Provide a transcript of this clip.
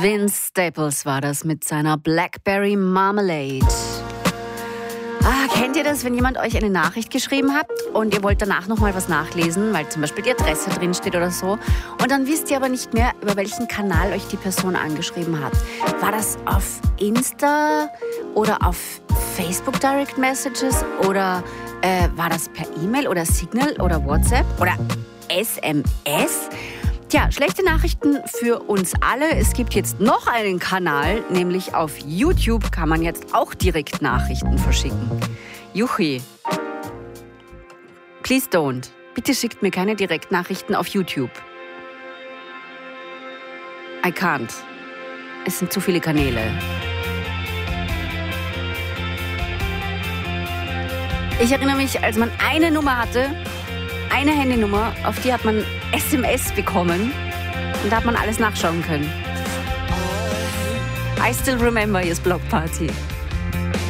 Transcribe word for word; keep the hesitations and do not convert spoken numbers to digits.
Vince Staples war das mit seiner Blackberry Marmalade. Ah, kennt ihr das, wenn jemand euch eine Nachricht geschrieben hat und ihr wollt danach nochmal was nachlesen, weil zum Beispiel die Adresse drin steht oder so, und dann wisst ihr aber nicht mehr, über welchen Kanal euch die Person angeschrieben hat. War das auf Insta oder auf Facebook Direct Messages oder äh, war das per E-Mail oder Signal oder WhatsApp oder S M S? Tja, schlechte Nachrichten für uns alle. Es gibt jetzt noch einen Kanal, nämlich auf YouTube kann man jetzt auch direkt Nachrichten verschicken. Juchi, please don't. Bitte schickt mir keine Direktnachrichten auf YouTube. I can't. Es sind zu viele Kanäle. Ich erinnere mich, als man eine Nummer hatte, eine Handynummer, auf die hat man S M S bekommen und da hat man alles nachschauen können. I still remember his Block Party.